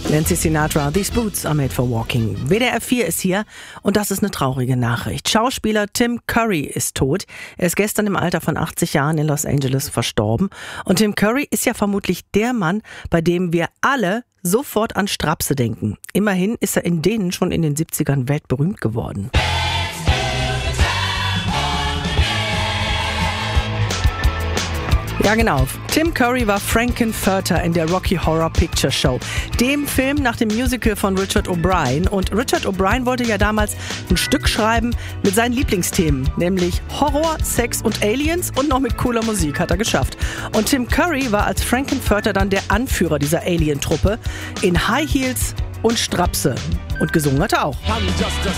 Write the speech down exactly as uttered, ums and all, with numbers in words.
Nancy Sinatra, These Boots are made for walking. W D R vier ist hier und das ist eine traurige Nachricht. Schauspieler Tim Curry ist tot. Er ist gestern im Alter von achtzig Jahren in Los Angeles verstorben. Und Tim Curry ist ja vermutlich der Mann, bei dem wir alle sofort an Strapse denken. Immerhin ist er in denen schon in den siebzigern weltberühmt geworden. Ja genau, Tim Curry war Frank-N-Furter in der Rocky Horror Picture Show, dem Film nach dem Musical von Richard O'Brien. Und Richard O'Brien wollte ja damals ein Stück schreiben mit seinen Lieblingsthemen, nämlich Horror, Sex und Aliens und noch mit cooler Musik, hat er geschafft. Und Tim Curry war als Frank-N-Furter dann der Anführer dieser Alien-Truppe in High Heels und Strapse. Und gesungen hat er auch.